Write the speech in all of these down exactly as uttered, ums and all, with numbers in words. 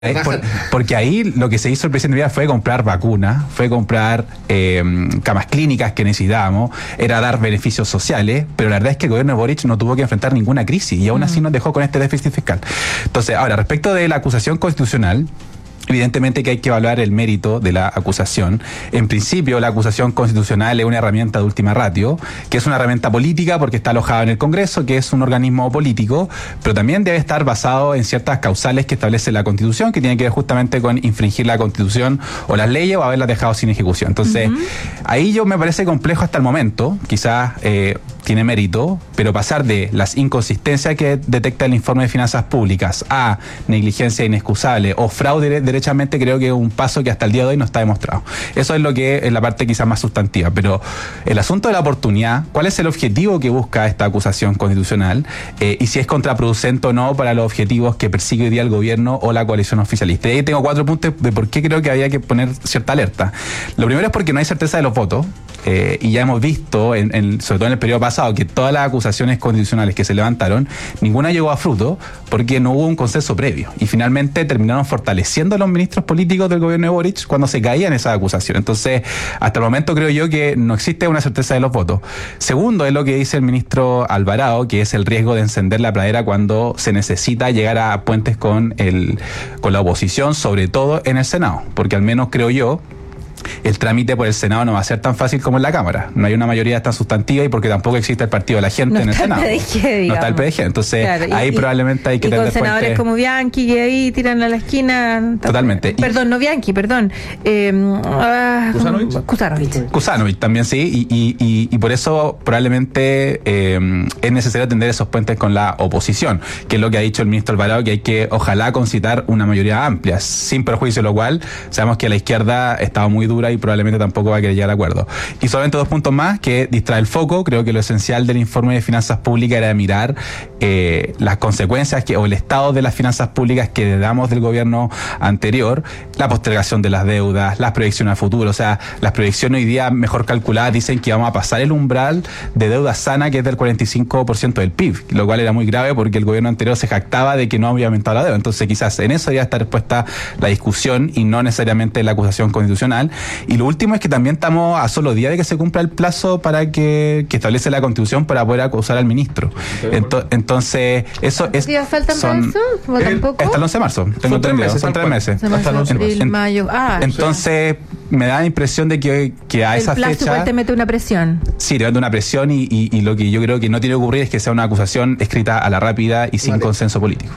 Por, porque ahí lo que se hizo el presidente Vidal fue comprar vacunas, fue comprar eh, camas clínicas que necesitábamos, era dar beneficios sociales, pero la verdad es que el gobierno de Boric no tuvo que enfrentar ninguna crisis y aún así nos dejó con este déficit fiscal. Entonces, ahora, respecto de la acusación constitucional, evidentemente que hay que evaluar el mérito de la acusación. En principio, la acusación constitucional es una herramienta de última ratio, que es una herramienta política porque está alojada en el Congreso, que es un organismo político, pero también debe estar basado en ciertas causales que establece la Constitución, que tiene que ver justamente con infringir la Constitución o las leyes o haberlas dejado sin ejecución. Entonces, uh-huh. ahí yo me parece complejo hasta el momento, quizás eh, tiene mérito, pero pasar de las inconsistencias que detecta el informe de finanzas públicas a negligencia inexcusable o fraude derechamente, creo que es un paso que hasta el día de hoy no está demostrado. Eso es lo que es la parte quizás más sustantiva, pero el asunto de la oportunidad, ¿cuál es el objetivo que busca esta acusación constitucional? Eh, y si es contraproducente o no para los objetivos que persigue hoy día el gobierno o la coalición oficialista. Y ahí tengo cuatro puntos de por qué creo que había que poner cierta alerta. Lo primero es porque no hay certeza de los votos, eh, y ya hemos visto, en, en, sobre todo en el periodo pasado, que todas las acusaciones constitucionales que se levantaron, ninguna llegó a fruto porque no hubo un consenso previo. Y finalmente terminaron fortaleciendo a los ministros políticos del gobierno de Boric cuando se caían esas acusaciones. Entonces, hasta el momento creo yo que no existe una certeza de los votos. Segundo, es lo que dice el ministro Alvarado, que es el riesgo de encender la pradera cuando se necesita llegar a puentes con, el, con la oposición, sobre todo en el Senado. Porque al menos creo yo, el trámite por el Senado no va a ser tan fácil como en la Cámara. No hay una mayoría tan sustantiva y porque tampoco existe el partido de la gente no en el Senado. El P D G, no está el P D G. Entonces, claro, y, ahí probablemente hay que y tener con senadores puente. como Bianchi que ahí tiran a la esquina. Totalmente. Perdón, no Bianchi, perdón. Eh, uh, Kusanovich. Kusanovich. Kusanovich también sí. Y, y, y, y por eso probablemente eh, es necesario tender esos puentes con la oposición, que es lo que ha dicho el ministro Alvarado, que hay que ojalá concitar una mayoría amplia, sin perjuicio de lo cual sabemos que la izquierda estaba muy dura y probablemente tampoco va a querer llegar a acuerdo. Y solamente dos puntos más que distrae el foco. Creo que lo esencial del informe de finanzas públicas era mirar eh, las consecuencias que, o el estado de las finanzas públicas que heredamos del gobierno anterior, la postergación de las deudas, las proyecciones a futuro. O sea, las proyecciones hoy día mejor calculadas dicen que vamos a pasar el umbral de deuda sana, que es del cuarenta y cinco por ciento del P I B, lo cual era muy grave porque el gobierno anterior se jactaba de que no había aumentado la deuda. Entonces quizás en eso ya está respuesta la discusión y no necesariamente la acusación constitucional. Y lo último es que también estamos a solo día de que se cumpla el plazo para que, que establece la Constitución para poder acusar al ministro. Ento, entonces, eso es... ¿Días faltan son, para eso? ¿O tampoco? Hasta el once de marzo. Tengo son tres meses. Son tres meses. Hasta el once de marzo. En, mayo. Ah, entonces, sí. Me da la impresión de que, que a el esa plazo fecha... igual te mete una presión. Sí, te mete una presión y, y, y lo que yo creo que no tiene que ocurrir es que sea una acusación escrita a la rápida y sin vale. consenso político.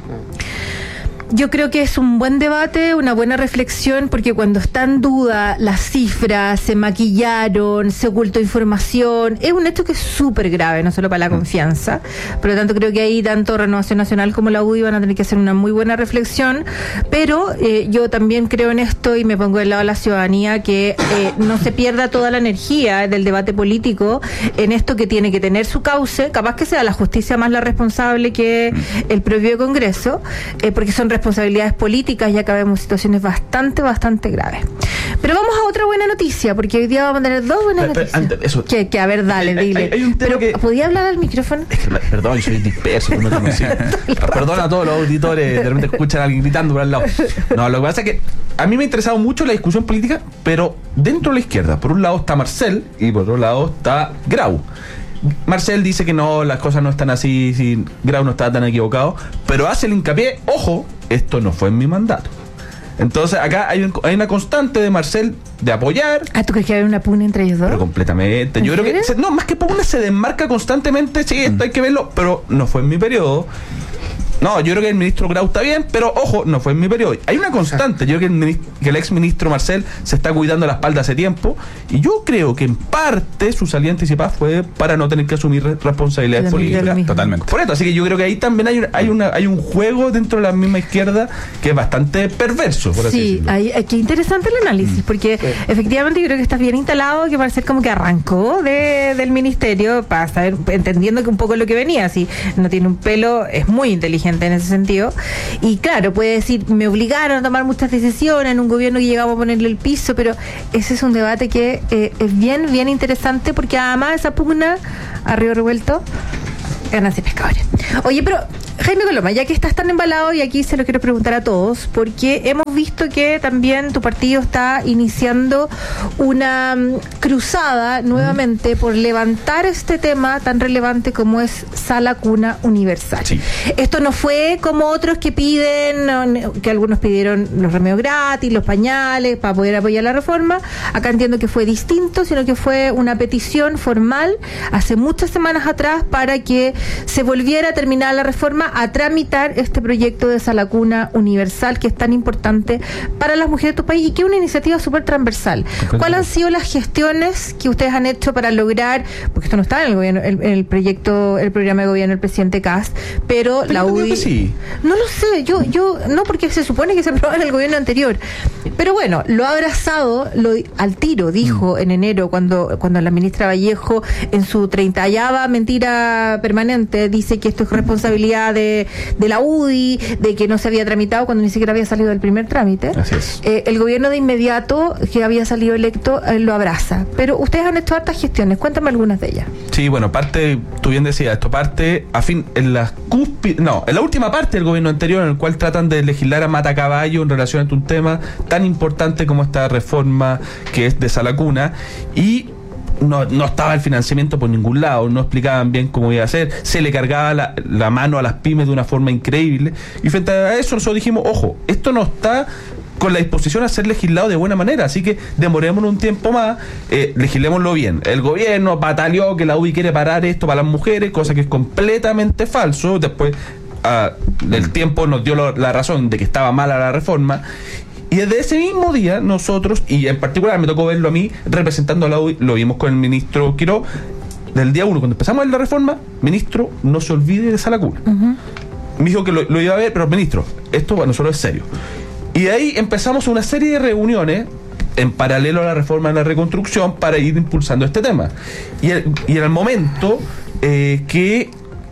Yo creo que es un buen debate, una buena reflexión, porque cuando está en duda las cifras, se maquillaron, se ocultó información, es un hecho que es súper grave, no solo para la confianza. Por lo tanto, creo que ahí tanto Renovación Nacional como la U D I van a tener que hacer una muy buena reflexión, pero eh, yo también creo en esto y me pongo del lado de la ciudadanía, que eh, no se pierda toda la energía del debate político en esto que tiene que tener su cauce, capaz que sea la justicia más la responsable que el propio Congreso, eh, porque son responsabilidades políticas, ya que vemos situaciones bastante, bastante graves. Pero vamos a otra buena noticia, porque hoy día vamos a tener dos buenas pero, noticias. Pero, eso, que, que a ver, dale, hay, dile. Hay, hay un pero, que... ¿podía hablar al micrófono? Es que, perdón, soy disperso, no conocí. Perdón a todos los auditores, de repente escuchan a alguien gritando por al lado. No, lo que pasa es que a mí me ha interesado mucho la discusión política, pero dentro de la izquierda. Por un lado está Marcel y por otro lado está Grau. Marcel dice que no, las cosas no están así, si Grau no está tan equivocado, pero hace el hincapié, ojo, esto no fue en mi mandato. Entonces acá hay, un, hay una constante de Marcel de apoyar. Ah, ¿tú crees que hay una pugna entre ellos dos? Pero completamente. Yo creo que, se, no, más que pugna se desmarca constantemente, sí, esto mm. hay que verlo, pero no fue en mi periodo. No, yo creo que el ministro Grau está bien, pero ojo, no fue en mi periodo. Hay una constante, yo creo que el, que el ex ministro Marcel se está cuidando la espalda hace tiempo, y yo creo que en parte su salida anticipada fue para no tener que asumir responsabilidades políticas. Totalmente. Por eso, así que yo creo que ahí también hay, hay, una, hay un juego dentro de la misma izquierda que es bastante perverso, por así sí, decirlo. Sí, qué interesante el análisis, porque sí. efectivamente yo creo que está bien instalado, que parece como que arrancó de, del ministerio para saber, entendiendo que un poco lo que venía, si no tiene un pelo, es muy inteligente en ese sentido, y claro, puede decir, me obligaron a tomar muchas decisiones en un gobierno que llegamos a ponerle el piso, pero ese es un debate que eh, es bien, bien interesante, porque además esa pugna a río revuelto Ganancia de pescadores. Oye, pero Jaime Coloma, ya que estás tan embalado, y aquí se lo quiero preguntar a todos, porque hemos visto que también tu partido está iniciando una um, cruzada nuevamente mm. por levantar este tema tan relevante como es Sala Cuna Universal. Sí. Esto no fue como otros que piden, no, que algunos pidieron los remedios gratis, los pañales, para poder apoyar la reforma. Acá entiendo que fue distinto, sino que fue una petición formal hace muchas semanas atrás para que se volviera a terminar la reforma, a tramitar este proyecto de Sala Cuna Universal, que es tan importante para las mujeres de tu país y que es una iniciativa súper transversal. ¿Cuáles han sido las gestiones que ustedes han hecho para lograr, porque esto no está en el gobierno, el, el proyecto, el programa de gobierno del presidente Kast, pero Tengo la U D I... Sí. No lo sé, yo, yo, no, porque se supone que se aprobó en el gobierno anterior. Pero bueno, lo ha abrazado lo, al tiro, dijo mm. en enero, cuando, cuando la ministra Vallejo, en su treintava mentira permanente, dice que esto es responsabilidad de, de la U D I, de que no se había tramitado cuando ni siquiera había salido del primer trámite. Así es. Eh, el gobierno de inmediato, que había salido electo, eh, lo abraza. Pero ustedes han hecho hartas gestiones, cuéntame algunas de ellas. Sí, bueno, parte, tú bien decías, esto parte a fin, en la cúspide, no, en la última parte del gobierno anterior, en el cual tratan de legislar a matacaballo en relación a un tema tan importante como esta reforma que es de Sala Cuna, y No, no estaba el financiamiento por ningún lado, no explicaban bien cómo iba a ser, se le cargaba la, la mano a las pymes de una forma increíble, y frente a eso nosotros dijimos, ojo, esto no está con la disposición a ser legislado de buena manera, así que demorémonos un tiempo más, eh, legislémoslo bien. El gobierno pataleó que la U D I quiere parar esto para las mujeres, cosa que es completamente falso. Después uh, el tiempo nos dio lo, la razón de que estaba mala la reforma. Y desde ese mismo día nosotros, y en particular me tocó verlo a mí representando a la U D I, lo vimos con el ministro Quiró, del día uno, cuando empezamos a ver la reforma, ministro, no se olvide de Sala Cuna. Uh-huh. Me dijo que lo, lo iba a ver, pero ministro, esto para nosotros es serio. Y de ahí empezamos una serie de reuniones en paralelo a la reforma de la reconstrucción para ir impulsando este tema. Y, el, y en el momento eh, que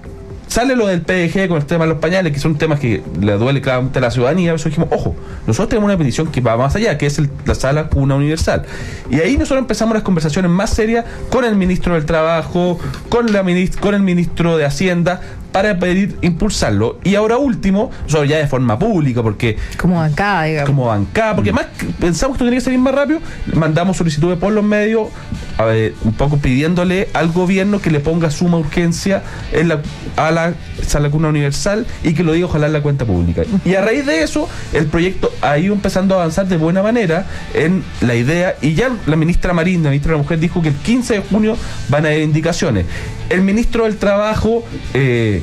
sale lo del P D G con el tema de los pañales, que son temas que le duele claramente a la ciudadanía, nosotros dijimos, ojo, nosotros tenemos una petición que va más allá, que es el, la Sala Cuna Universal. Y ahí nosotros empezamos las conversaciones más serias con el ministro del Trabajo, con, la minist- con el ministro de Hacienda, para pedir impulsarlo. Y ahora último, nosotros ya de forma pública, porque... Como bancada, digamos. Como bancada, porque mm. más pensamos que esto tenía que salir más rápido, mandamos solicitudes por los medios, a ver, un poco pidiéndole al gobierno que le ponga suma urgencia en la, a la Sala Cuna Universal y que lo diga ojalá en la cuenta pública. Y a raíz de eso, el proyecto ha ido empezando a avanzar de buena manera en la idea, y ya la ministra Marín, la ministra de la Mujer, dijo que el quince de junio van a haber indicaciones. El ministro del Trabajo, eh,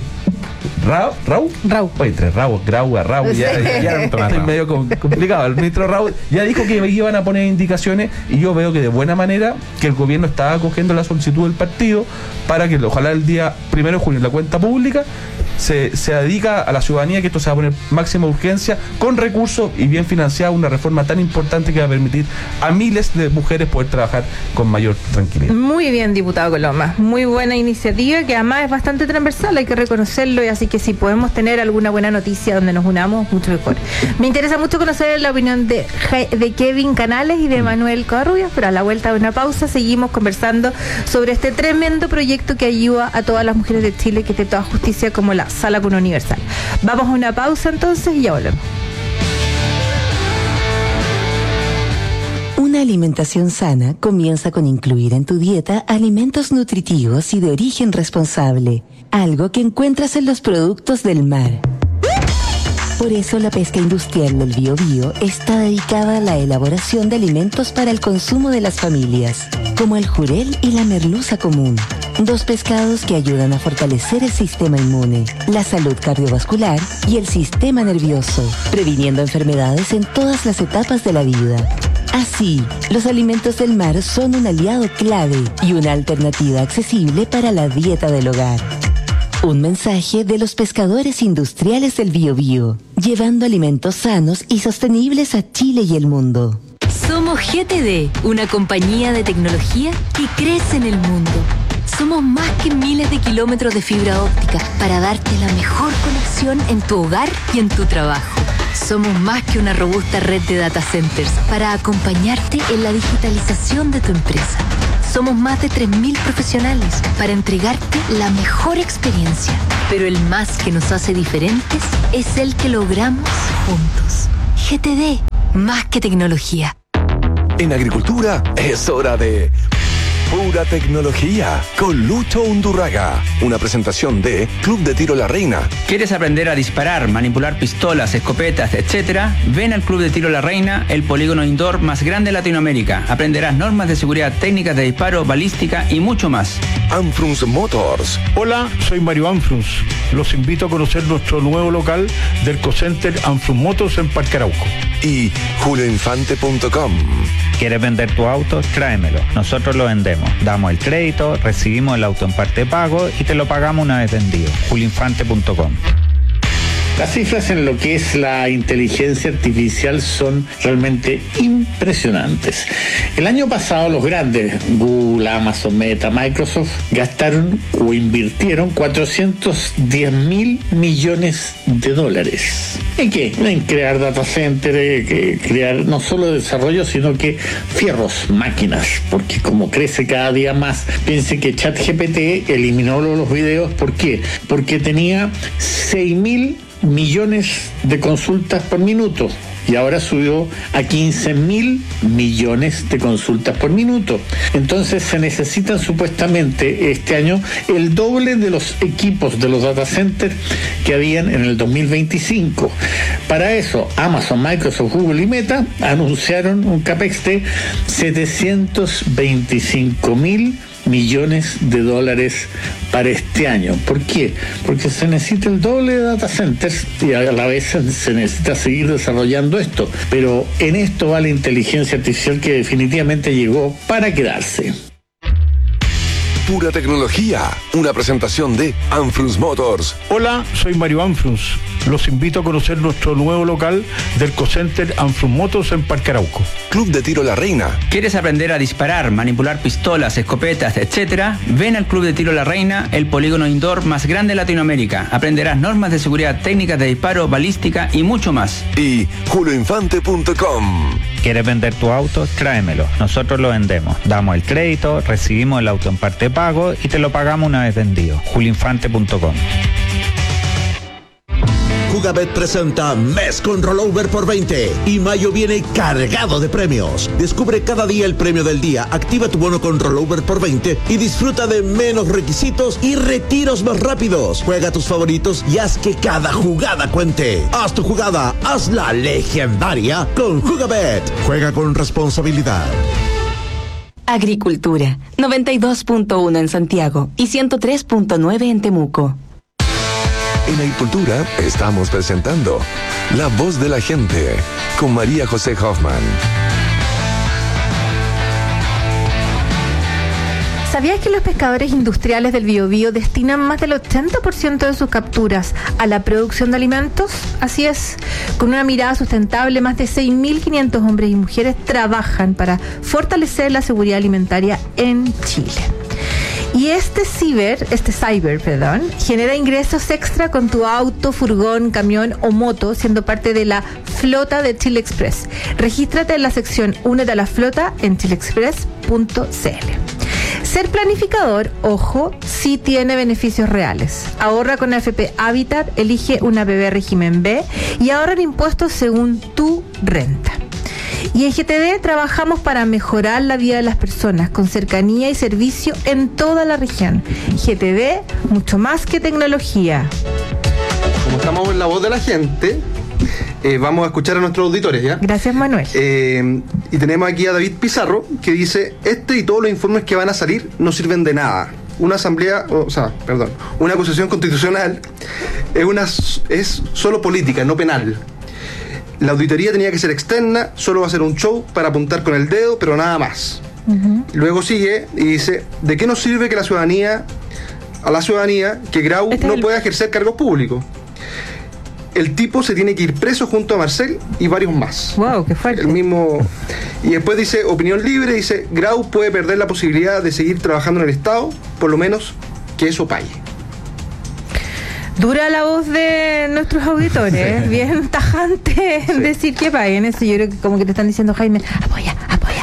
Rau, Rau, Rau. Oye, entre Rau, Grau, a Rau, ya, ya, ya es medio complicado. El ministro Rau ya dijo que iban a poner indicaciones, y yo veo que de buena manera que el gobierno estaba acogiendo la solicitud del partido para que ojalá el día primero de junio en la cuenta pública se, se dedica a la ciudadanía, que esto se va a poner máxima urgencia, con recursos y bien financiada, una reforma tan importante que va a permitir a miles de mujeres poder trabajar con mayor tranquilidad. Muy bien, diputado Coloma, muy buena iniciativa, que además es bastante transversal, hay que reconocerlo, y así que si podemos tener alguna buena noticia donde nos unamos, mucho mejor. Me interesa mucho conocer la opinión de, de Kevin Canales y de Manuel Covarrubias, pero a la vuelta de una pausa seguimos conversando sobre este tremendo proyecto que ayuda a todas las mujeres de Chile, que es de toda justicia, como la Sala Cuna Universal. Vamos a una pausa entonces y ya volvemos. Una alimentación sana comienza con incluir en tu dieta alimentos nutritivos y de origen responsable, algo que encuentras en los productos del mar. Por eso la pesca industrial del Biobío está dedicada a la elaboración de alimentos para el consumo de las familias, como el jurel y la merluza común, dos pescados que ayudan a fortalecer el sistema inmune, la salud cardiovascular y el sistema nervioso, previniendo enfermedades en todas las etapas de la vida. Así, los alimentos del mar son un aliado clave y una alternativa accesible para la dieta del hogar. Un mensaje de los pescadores industriales del Biobío, llevando alimentos sanos y sostenibles a Chile y el mundo. Somos G T D, una compañía de tecnología que crece en el mundo. Somos más que miles de kilómetros de fibra óptica para darte la mejor conexión en tu hogar y en tu trabajo. Somos más que una robusta red de data centers para acompañarte en la digitalización de tu empresa. Somos más de tres mil profesionales para entregarte la mejor experiencia. Pero el más que nos hace diferentes es el que logramos juntos. G T D, más que tecnología. En agricultura es hora de Pura Tecnología con Lucho Undurraga. Una presentación de Club de Tiro La Reina. ¿Quieres aprender a disparar, manipular pistolas, escopetas, etcétera? Ven al Club de Tiro La Reina, el polígono indoor más grande de Latinoamérica. Aprenderás normas de seguridad, técnicas de disparo, balística y mucho más. Anfrunz Motors. Hola, soy Mario Anfrunz. Los invito a conocer nuestro nuevo local del Cocenter Anfrunz Motors en Parque Arauco. Y julio infante punto com. ¿Quieres vender tu auto? Tráemelo. Nosotros lo vendemos. Damos el crédito, recibimos el auto en parte de pago y te lo pagamos una vez vendido. julio infante punto com. Las cifras en lo que es la inteligencia artificial son realmente impresionantes. El año pasado los grandes, Google, Amazon, Meta, Microsoft, gastaron o invirtieron cuatrocientos diez mil millones de dólares. ¿En qué? En crear data center, eh, crear no solo desarrollo, sino que fierros, máquinas, porque como crece cada día más, piense que ChatGPT eliminó los videos. ¿Por qué? Porque tenía seis mil millones de consultas por minuto y ahora subió a quince mil millones de consultas por minuto. Entonces se necesitan supuestamente este año el doble de los equipos de los data centers que habían en el dos mil veinticinco. Para eso Amazon, Microsoft, Google y Meta anunciaron un capex de setecientos veinticinco mil millones de dólares para este año. ¿Por qué? Porque se necesita el doble de data centers y a la vez se necesita seguir desarrollando esto. Pero en esto va la inteligencia artificial que definitivamente llegó para quedarse. Pura Tecnología, una presentación de Anfrunz Motors. Hola, soy Mario Anfrunz. Los invito a conocer nuestro nuevo local del Cocenter Anfrunz Motors en Parque Arauco. Club de Tiro La Reina. ¿Quieres aprender a disparar, manipular pistolas, escopetas, etcétera? Ven al Club de Tiro La Reina, el polígono indoor más grande de Latinoamérica. Aprenderás normas de seguridad, técnicas de disparo, balística y mucho más. Y julio infante punto com. ¿Quieres vender tu auto? Tráemelo. Nosotros lo vendemos. Damos el crédito, recibimos el auto en parte de pago y te lo pagamos una vez vendido. julio infante punto com. Jugabet presenta Mes con Rollover por veinte y mayo viene cargado de premios. Descubre cada día el premio del día, activa tu bono con Rollover por veinte y disfruta de menos requisitos y retiros más rápidos. Juega tus favoritos y haz que cada jugada cuente. Haz tu jugada, hazla legendaria con Jugabet. Juega con responsabilidad. Agricultura, noventa y dos punto uno en Santiago y ciento tres punto nueve en Temuco. En Agricultura estamos presentando La Voz de la Gente con María José Hoffman. ¿Sabías que los pescadores industriales del Biobío destinan más del ochenta por ciento de sus capturas a la producción de alimentos? Así es, con una mirada sustentable, más de seis mil quinientos hombres y mujeres trabajan para fortalecer la seguridad alimentaria en Chile. Y este ciber, este cyber, perdón, genera ingresos extra con tu auto, furgón, camión o moto, siendo parte de la flota de Chile Express. Regístrate en la sección Únete a la flota en chile express punto c l. Ser planificador, ojo, sí tiene beneficios reales. Ahorra con A F P Habitat, elige una A P P régimen B y ahorra impuestos según tu renta. Y en G T D trabajamos para mejorar la vida de las personas con cercanía y servicio en toda la región. G T D, mucho más que tecnología. Como estamos en La Voz de la Gente, eh, vamos a escuchar a nuestros auditores, ¿ya? Gracias, Manuel. Eh, y tenemos aquí a David Pizarro, que dice: este y todos los informes que van a salir no sirven de nada. Una asamblea, o sea, perdón, una acusación constitucional es, una, es solo política, no penal. La auditoría tenía que ser externa, solo va a ser un show para apuntar con el dedo, pero nada más. Uh-huh. Luego sigue y dice: ¿de qué nos sirve que la ciudadanía, a la ciudadanía, que Grau este no el... pueda ejercer cargos públicos? El tipo se tiene que ir preso junto a Marcel y varios más. Wow, qué fuerte. El mismo. Y después dice: opinión libre, dice: Grau puede perder la posibilidad de seguir trabajando en el Estado, por lo menos que eso pague. Dura la voz de nuestros auditores, bien tajante en decir que paguen eso. Yo creo que como que te están diciendo, Jaime, apoya, apoya,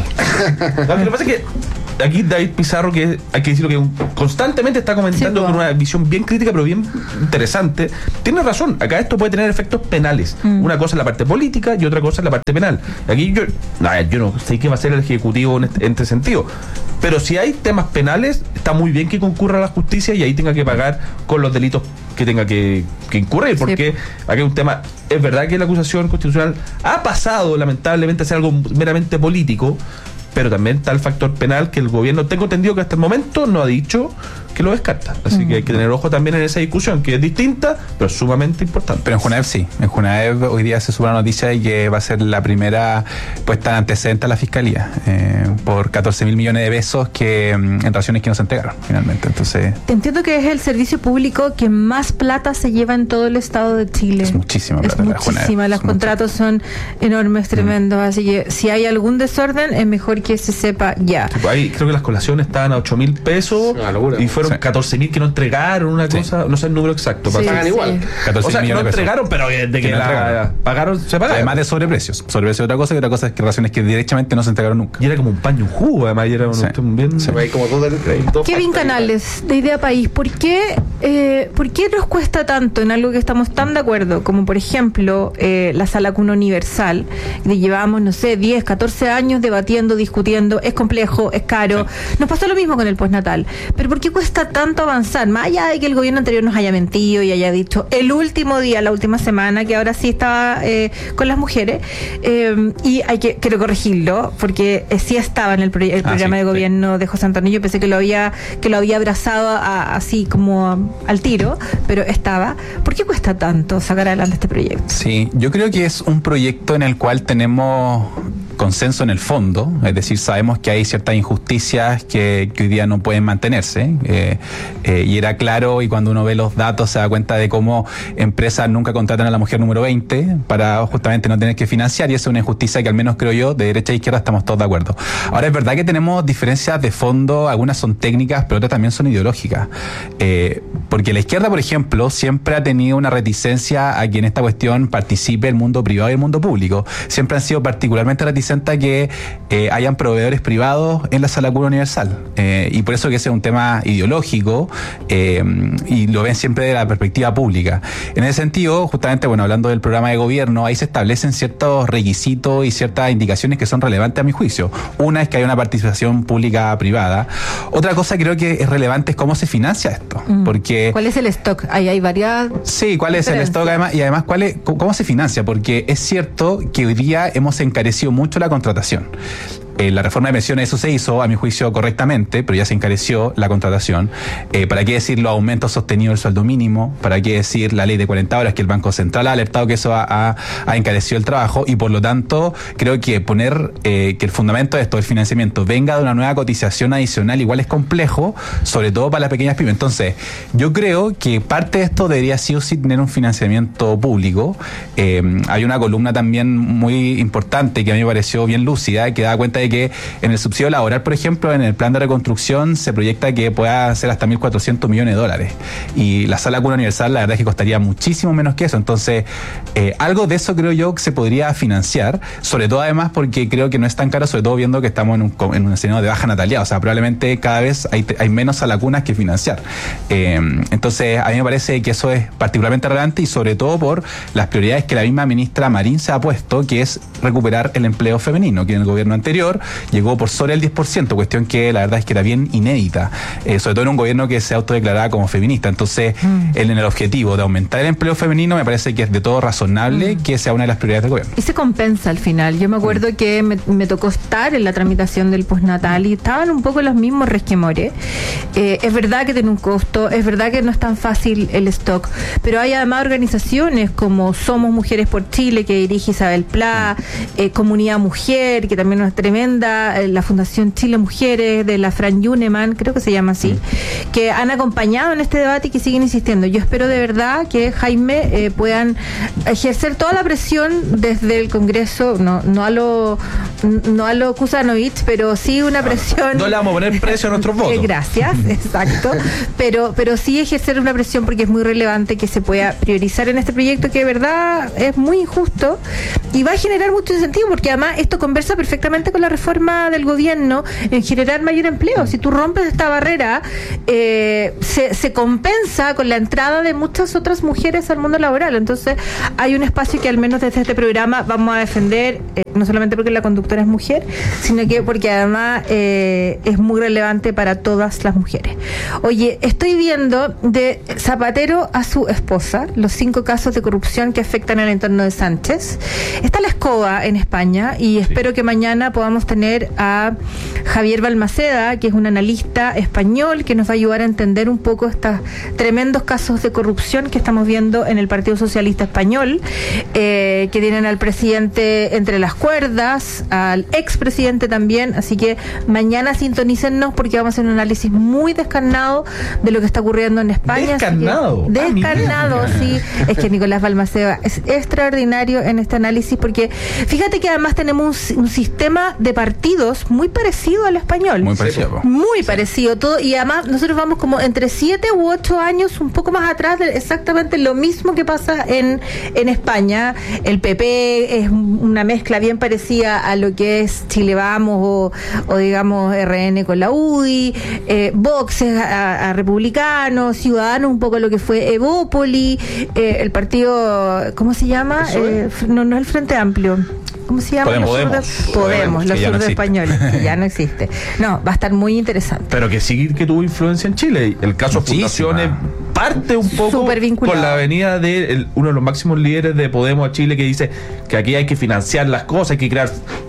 apoya. No, lo que pasa es que aquí David Pizarro, que hay que decirlo, que constantemente está comentando sí, con una visión bien crítica pero bien interesante, tiene razón. Acá esto puede tener efectos penales. Mm. Una cosa es la parte política y otra cosa es la parte penal. Aquí yo, no, yo no sé qué va a hacer el Ejecutivo en este, en este sentido, pero si hay temas penales, está muy bien que concurra a la justicia y ahí tenga que pagar con los delitos que tenga que, que incurrir, porque sí. Aquí hay un tema, es verdad que la acusación constitucional ha pasado lamentablemente a ser algo meramente político, pero también está el factor penal que el gobierno, tengo entendido que hasta el momento no ha dicho que lo descarta. Así mm. que hay que tener ojo también en esa discusión, que es distinta, pero sumamente importante. Pero en Junaev sí. En Junaev hoy día se sube la noticia de que va a ser la primera puesta en antecedente a la Fiscalía eh, por catorce mil millones de pesos que en raciones que no se entregaron finalmente. Entonces, te entiendo que es el servicio público que más plata se lleva en todo el estado de Chile. Es muchísima plata. Es muchísima. Los contratos mucho. Son enormes, tremendos. Mm. Así que si hay algún desorden, es mejor que se sepa ya. Ahí creo que las colaciones estaban a ocho mil pesos y fueron sí. catorce mil que no entregaron, una cosa, sí. no sé el número exacto, sí, pagan sí. igual. O sea, que no entregaron, pero de que, que no la pagaron, se pagaron. Además de sobreprecios. Sobreprecios es otra cosa y otra cosa es que razones que directamente no se entregaron nunca. Y era como un paño, un jugo, además, y era un, sí. bien. Sí. Como todo el, todo Kevin Canales, de Idea País, ¿por qué, eh, ¿por qué nos cuesta tanto en algo que estamos tan de acuerdo, como por ejemplo eh, la Sala Cuna Universal, que llevamos, no sé, diez, catorce años debatiendo, discutiendo, es complejo, es caro. Sí. Nos pasó lo mismo con el postnatal. Pero ¿por qué cuesta tanto avanzar? Más allá de que el gobierno anterior nos haya mentido y haya dicho el último día, la última semana, que ahora sí estaba eh, con las mujeres, eh, y hay que, quiero corregirlo, porque eh, sí estaba en el, pro- el ah, programa sí, de gobierno sí. de José Antonio. Yo pensé que lo había, que lo había abrazado a, así como a, al tiro, pero estaba. ¿Por qué cuesta tanto sacar adelante este proyecto? Sí, yo creo que es un proyecto en el cual tenemos consenso en el fondo, es decir, sabemos que hay ciertas injusticias que, que hoy día no pueden mantenerse, eh, eh, y era claro, y cuando uno ve los datos se da cuenta de cómo empresas nunca contratan a la mujer número veinte para justamente no tener que financiar, y esa es una injusticia que al menos creo yo, de derecha e izquierda estamos todos de acuerdo. Ahora es verdad que tenemos diferencias de fondo, algunas son técnicas, pero otras también son ideológicas, eh, porque la izquierda, por ejemplo, siempre ha tenido una reticencia a que en esta cuestión participe el mundo privado y el mundo público, siempre han sido particularmente reticentes a que eh, hayan proveedores privados en la Sala Cuna Universal, eh, y por eso que ese es un tema ideológico, eh, y lo ven siempre de la perspectiva pública. En ese sentido, justamente, bueno, hablando del programa de gobierno, ahí se establecen ciertos requisitos y ciertas indicaciones que son relevantes a mi juicio. Una es que hay una participación pública privada. Otra cosa creo que es relevante es cómo se financia esto, mm. porque ¿cuál es el stock? Ahí hay varias. Sí, ¿cuál es el stock además? Y además, ¿cuál es, cómo se financia? Porque es cierto que hoy día hemos encarecido mucho la contratación. Eh, la reforma de pensiones, eso se hizo, a mi juicio, correctamente, pero ya se encareció la contratación. Eh, ¿Para qué decir los aumentos sostenidos del sueldo mínimo? ¿Para qué decir la ley de cuarenta horas, que el Banco Central ha alertado que eso ha, ha, ha encarecido el trabajo? Y por lo tanto, creo que poner eh, que el fundamento de esto, el financiamiento, venga de una nueva cotización adicional, igual es complejo, sobre todo para las pequeñas pymes. Entonces, yo creo que parte de esto debería sí o sí tener un financiamiento público. Eh, hay una columna también muy importante que a mí me pareció bien lúcida, que da cuenta de que en el subsidio laboral, por ejemplo, en el plan de reconstrucción se proyecta que pueda ser hasta mil cuatrocientos millones de dólares, y la Sala Cuna Universal la verdad es que costaría muchísimo menos que eso. Entonces eh, algo de eso creo yo que se podría financiar, sobre todo además porque creo que no es tan caro, sobre todo viendo que estamos en un, en un escenario de baja natalidad, o sea, probablemente cada vez hay, hay menos salacunas que financiar. Eh, entonces a mí me parece que eso es particularmente relevante, y sobre todo por las prioridades que la misma ministra Marín se ha puesto, que es recuperar el empleo femenino, que en el gobierno anterior llegó por sobre el diez por ciento, cuestión que la verdad es que era bien inédita, eh, sobre todo en un gobierno que se autodeclaraba como feminista. Entonces, mm. en el objetivo de aumentar el empleo femenino, me parece que es de todo razonable mm. que sea una de las prioridades del gobierno. Y se compensa al final. Yo me acuerdo mm. que me, me tocó estar en la tramitación del postnatal y estaban un poco los mismos resquemores. Eh, es verdad que tiene un costo, es verdad que no es tan fácil el stock, pero hay además organizaciones como Somos Mujeres por Chile, que dirige Isabel Pla, mm. eh, Comunidad Mujer, que también es tremenda tremenda, eh, la Fundación Chile Mujeres, de la Fran Yuneman, creo que se llama así, mm. que han acompañado en este debate y que siguen insistiendo. Yo espero de verdad que, Jaime, eh, puedan ejercer toda la presión desde el Congreso, no, no a lo no a lo Kusanovich, pero sí una presión. No le vamos a poner precio a nuestros votos. Eh, gracias, exacto. Pero, pero sí ejercer una presión porque es muy relevante que se pueda priorizar en este proyecto que de verdad es muy injusto y va a generar mucho incentivo porque además esto conversa perfectamente con la reforma del gobierno en generar mayor empleo. Si tú rompes esta barrera, eh, se, se compensa con la entrada de muchas otras mujeres al mundo laboral. Entonces hay un espacio que al menos desde este programa vamos a defender, eh, no solamente porque la conductora es mujer, sino que porque además eh, es muy relevante para todas las mujeres. Oye, estoy viendo de Zapatero a su esposa los cinco casos de corrupción que afectan el entorno de Sánchez. Está la escoba en España y espero sí. que mañana podamos tener a Javier Balmaceda, que es un analista español que nos va a ayudar a entender un poco estos tremendos casos de corrupción que estamos viendo en el Partido Socialista Español, eh, que tienen al presidente entre las cuerdas, al expresidente también, así que mañana sintonícennos porque vamos a hacer un análisis muy descarnado de lo que está ocurriendo en España. Descarnado. Que, descarnado, ah, sí. Es que Nicolás Balmaceda es extraordinario en este análisis porque fíjate que además tenemos un, un sistema de partidos muy parecido al español. Muy parecido. Muy sí. parecido todo y además nosotros vamos como entre siete u ocho años un poco más atrás de exactamente lo mismo que pasa en, en España. El P P es una mezcla bien parecida a lo que es Chile Vamos o, o digamos R N con la U D I, eh, Vox es a, a republicanos, Ciudadanos un poco lo que fue Evópoli, eh, el partido, ¿cómo se llama? Eh, no, no es el Frente Amplio. ¿Cómo se llama? Podemos, los Podemos, surdos, Podemos, los surdos no españoles, que ya no existe. No, va a estar muy interesante. Pero que sí que tuvo influencia en Chile. El caso Fundaciones parte un poco con la venida de el, uno de los máximos líderes de Podemos a Chile que dice que aquí hay que financiar las cosas, hay que crear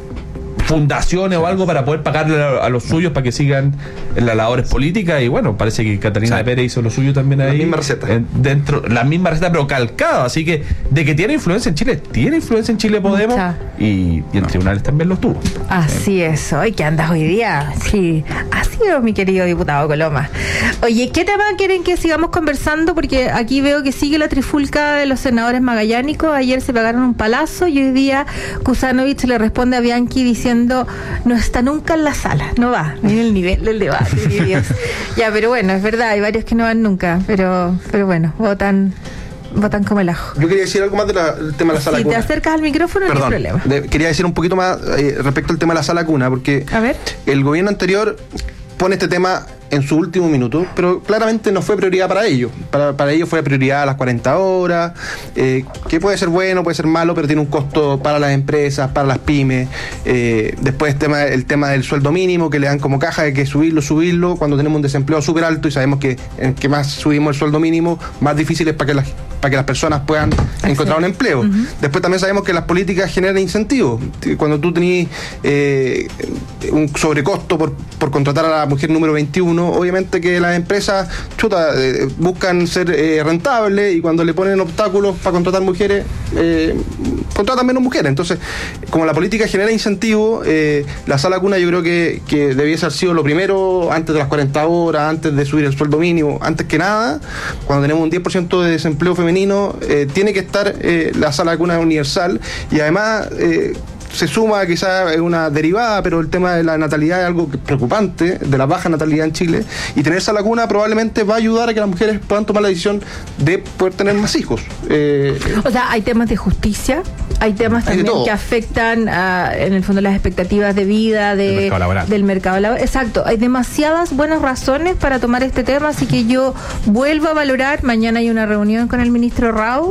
fundaciones o algo para poder pagarle a, a los suyos para que sigan en las labores políticas y bueno, parece que Catalina sí. Pérez hizo lo suyo también ahí. La misma receta. En, dentro, la misma receta pero calcada, así que de que tiene influencia en Chile, tiene influencia en Chile Podemos y, y en no. tribunales también los tuvo. Así eh. es, hoy que andas hoy día, sí, así es mi querido diputado Coloma. Oye, ¿qué tema quieren que sigamos conversando? Porque aquí veo que sigue la trifulca de los senadores magallánicos, ayer se pagaron un palazo y hoy día Kusanovich le responde a Bianchi diciendo no está nunca en la sala, no va, miren el nivel del debate, Dios. Ya, pero bueno, es verdad, hay varios que no van nunca, pero pero bueno, votan votan como el ajo. Yo quería decir algo más del tema de la sala si cuna. Si te acercas al micrófono, Perdón, no hay problema. De, quería decir un poquito más eh, respecto al tema de la sala cuna, porque a ver. El gobierno anterior pone este tema en su último minuto, pero claramente no fue prioridad para ellos. Para, para ellos fue prioridad a las cuarenta horas, eh, que puede ser bueno, puede ser malo, pero tiene un costo para las empresas, para las pymes. Eh, después el tema, el tema del sueldo mínimo, que le dan como caja de que subirlo, subirlo, cuando tenemos un desempleo súper alto y sabemos que en que más subimos el sueldo mínimo, más difícil es para que las, para que las personas puedan Así. encontrar un empleo. Uh-huh. Después también sabemos que las políticas generan incentivos. Cuando tú tenés eh, un sobrecosto por, por contratar a la mujer número veintiuno, obviamente que las empresas chuta, eh, buscan ser eh, rentables y cuando le ponen obstáculos para contratar mujeres, eh, contratan menos mujeres. Entonces, como la política genera incentivos, eh, la sala cuna yo creo que, que debiese haber sido lo primero antes de las cuarenta horas, antes de subir el sueldo mínimo, antes que nada, cuando tenemos un diez por ciento de desempleo femenino, eh, tiene que estar eh, la sala cuna universal y además eh, se suma quizás es una derivada, pero el tema de la natalidad es algo preocupante, de la baja natalidad en Chile, y tener esa lacuna probablemente va a ayudar a que las mujeres puedan tomar la decisión de poder tener más hijos. Eh, o sea, hay temas de justicia, hay temas también hay que afectan a, en el fondo las expectativas de vida de, mercado laboral. del mercado laboral. Exacto, hay demasiadas buenas razones para tomar este tema, así que yo vuelvo a valorar, mañana hay una reunión con el ministro Rao,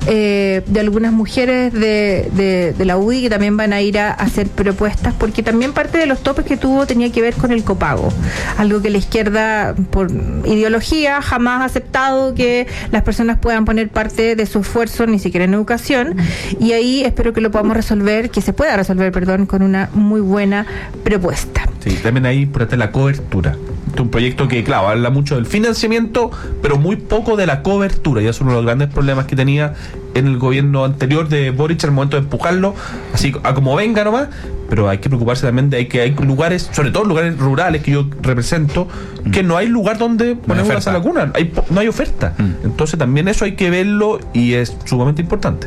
eh, de algunas mujeres de, de, de la U D I que también van a ir a hacer propuestas, porque también parte de los topes que tuvo tenía que ver con el copago, algo que la izquierda por ideología jamás ha aceptado que las personas puedan poner parte de su esfuerzo ni siquiera en educación, y ahí espero que lo podamos resolver, que se pueda resolver, perdón, con una muy buena propuesta. Sí, también ahí por la cobertura. Este es un proyecto que, claro, habla mucho del financiamiento, pero muy poco de la cobertura, y eso es uno de los grandes problemas que tenía en el gobierno anterior de Boric al momento de empujarlo, así a como venga nomás, pero hay que preocuparse también de que hay lugares, sobre todo lugares rurales que yo represento, mm. que no hay lugar donde poner una sala cuna, hay, no hay oferta. Mm. Entonces también eso hay que verlo y es sumamente importante.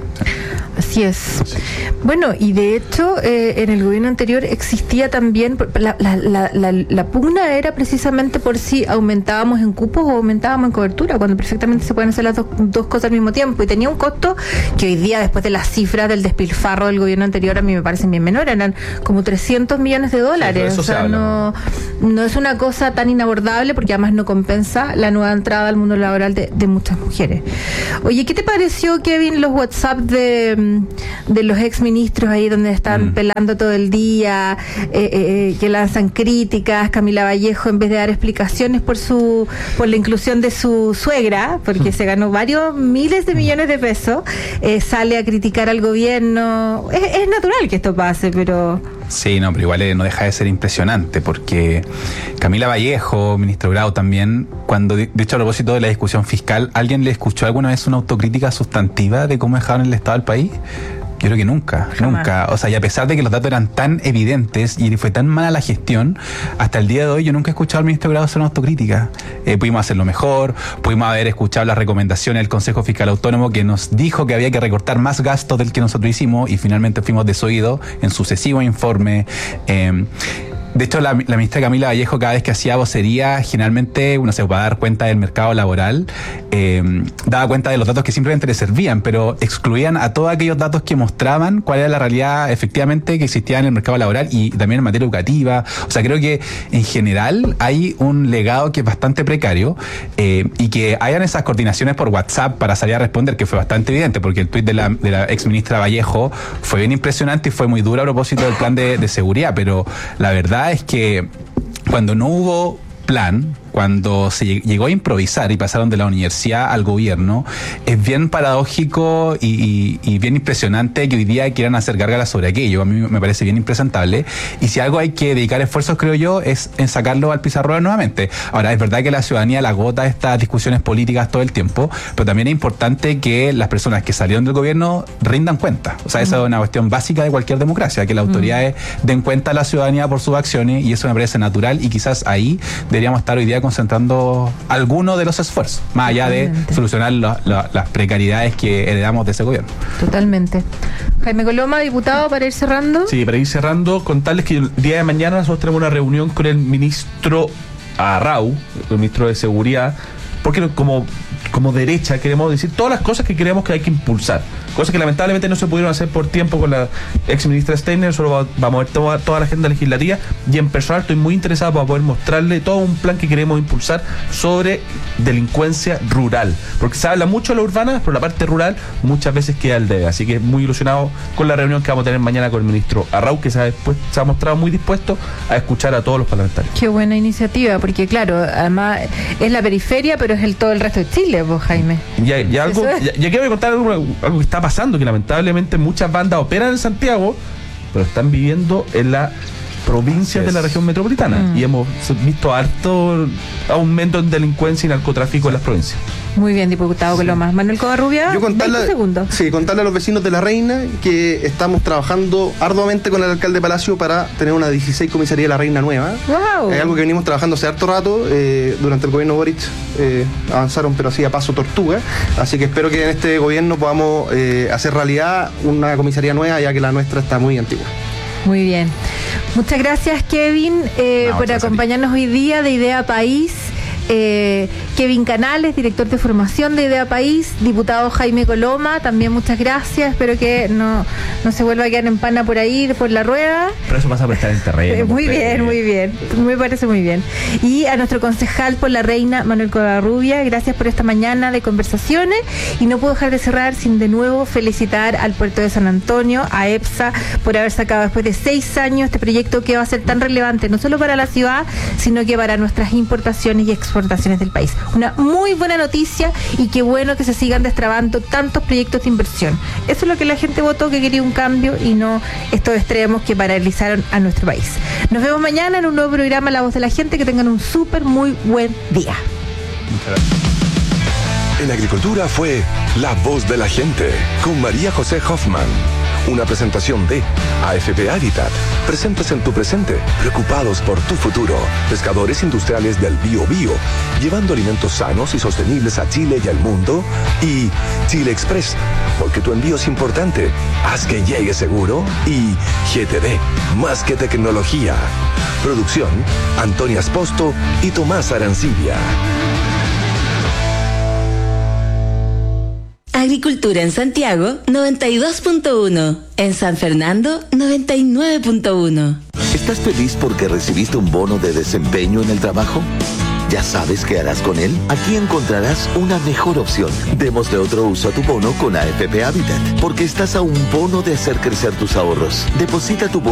Así es. Sí. Bueno, y de hecho, eh, en el gobierno anterior existía también, la, la, la, la, la pugna era precisamente por si aumentábamos en cupos o aumentábamos en cobertura, cuando perfectamente se pueden hacer las dos, dos cosas al mismo tiempo, y tenía un costo que hoy día, después de las cifras del despilfarro del gobierno anterior, a mí me parecen bien menores, eran como trescientos millones de dólares. Sí, o sea, no, no es una cosa tan inabordable, porque además no compensa la nueva entrada al mundo laboral de, de muchas mujeres. Oye, ¿qué te pareció, Kevin, los WhatsApp de de los exministros ahí donde están mm. pelando todo el día, eh, eh, que lanzan críticas? Camila Vallejo, en vez de dar explicaciones por su por la inclusión de su suegra, porque mm. se ganó varios miles de millones de pesos, eh, sale a criticar al gobierno. Es, es natural que esto pase, pero... Sí, no, pero igual eh, no deja de ser impresionante, porque Camila Vallejo, ministro Grau también, cuando, de, de hecho a propósito de la discusión fiscal, ¿alguien le escuchó alguna vez una autocrítica sustantiva de cómo dejaron el estado del país? Yo creo que nunca, Jamás. nunca. O sea, y a pesar de que los datos eran tan evidentes y fue tan mala la gestión, hasta el día de hoy yo nunca he escuchado al ministro Grau hacer una autocrítica. Eh, pudimos hacerlo mejor, pudimos haber escuchado las recomendaciones del Consejo Fiscal Autónomo, que nos dijo que había que recortar más gastos del que nosotros hicimos, y finalmente fuimos desoídos en sucesivos informes. Eh, De hecho, la, la ministra Camila Vallejo, cada vez que hacía vocería, generalmente, uno se va a dar cuenta del mercado laboral, eh, daba cuenta de los datos que simplemente le servían, pero excluían a todos aquellos datos que mostraban cuál era la realidad efectivamente que existía en el mercado laboral y también en materia educativa. O sea, creo que en general hay un legado que es bastante precario, eh, y que hayan esas coordinaciones por WhatsApp para salir a responder, que fue bastante evidente, porque el tuit de la, de la ex ministra Vallejo fue bien impresionante y fue muy duro a propósito del plan de, de seguridad, pero la verdad es que cuando no hubo plan, cuando se llegó a improvisar y pasaron de la universidad al gobierno, es bien paradójico y, y, y bien impresionante que hoy día quieran hacer gárgaras sobre aquello. A mí me parece bien impresentable, y si algo hay que dedicar esfuerzos, creo yo, es en sacarlo al pizarrón nuevamente. Ahora, es verdad que la ciudadanía la agota estas discusiones políticas todo el tiempo, pero también es importante que las personas que salieron del gobierno rindan cuenta. O sea, esa es una cuestión básica de cualquier democracia, que las autoridades den cuenta a la ciudadanía por sus acciones, y eso me parece natural, y quizás ahí deberíamos estar hoy día concentrando alguno de los esfuerzos, más allá Totalmente. de solucionar lo, lo, las precariedades que heredamos de ese gobierno. Totalmente. Jaime Coloma, diputado, para ir cerrando. Sí, para ir cerrando, contarles que el día de mañana nosotros tenemos una reunión con el ministro Arrau, el ministro de Seguridad, porque como, como derecha queremos decir todas las cosas que creemos que hay que impulsar, cosas que lamentablemente no se pudieron hacer por tiempo con la ex ministra Steiner. Nosotros vamos a ver toda, toda la agenda legislativa, y en personal estoy muy interesado para poder mostrarle todo un plan que queremos impulsar sobre delincuencia rural, porque se habla mucho de la urbana, pero la parte rural muchas veces queda al debe. Así que muy ilusionado con la reunión que vamos a tener mañana con el ministro Arrau, que se ha, después, se ha mostrado muy dispuesto a escuchar a todos los parlamentarios. Qué buena iniciativa, porque claro, además es la periferia, pero es el todo el resto de Chile, vos, Jaime. Y, y algo, ya, ya quiero contar algo, algo que está pasando, que lamentablemente muchas bandas operan en Santiago, pero están viviendo en la provincias de la región metropolitana, mm. y hemos visto harto aumento en delincuencia y narcotráfico en las provincias. Muy bien, diputado Coloma. Sí. Manuel Covarrubia, Yo contarle, veinte segundos. Sí, contarle a los vecinos de La Reina que estamos trabajando arduamente con el alcalde Palacio para tener una dieciséis comisaría de La Reina nueva. Wow. Es algo que venimos trabajando hace harto rato. Eh, durante el gobierno Boric eh, avanzaron, pero así a paso tortuga. Así que espero que en este gobierno podamos eh, hacer realidad una comisaría nueva, ya que la nuestra está muy antigua. Muy bien. Muchas gracias, Kevin, eh, no, por acompañarnos hoy día de Idea País. Eh, Kevin Canales, director de formación de Idea País, diputado Jaime Coloma, también muchas gracias. Espero que no, no se vuelva a quedar en pana por ahí, por la rueda. Pero eso pasa por estar en terreno. Eh, muy bien, muy bien, me parece muy bien. Y a nuestro concejal por La Reina, Manuel Covarrubia, gracias por esta mañana de conversaciones. Y no puedo dejar de cerrar sin de nuevo felicitar al puerto de San Antonio, a EPSA, por haber sacado después de seis años este proyecto que va a ser tan relevante, no solo para la ciudad, sino que para nuestras importaciones y exportaciones exportaciones del país. Una muy buena noticia, y qué bueno que se sigan destrabando tantos proyectos de inversión. Eso es lo que la gente votó, que quería un cambio y no estos extremos que paralizaron a nuestro país. Nos vemos mañana en un nuevo programa La Voz de la Gente. Que tengan un súper muy buen día. Muchas gracias. En Agricultura fue La Voz de la Gente con María José Hoffman. Una presentación de A F P Habitat. Presentes en tu presente, preocupados por tu futuro. Pescadores industriales del Bío Bío, llevando alimentos sanos y sostenibles a Chile y al mundo. Y Chile Express, porque tu envío es importante. Haz que llegue seguro. Y G T D, más que tecnología. Producción, Antonia Esposto y Tomás Arancibia. Agricultura en Santiago, noventa y dos punto uno. En San Fernando, noventa y nueve punto uno. ¿Estás feliz porque recibiste un bono de desempeño en el trabajo? ¿Ya sabes qué harás con él? Aquí encontrarás una mejor opción. Démosle otro uso a tu bono con A F P Habitat, porque estás a un bono de hacer crecer tus ahorros. Deposita tu bono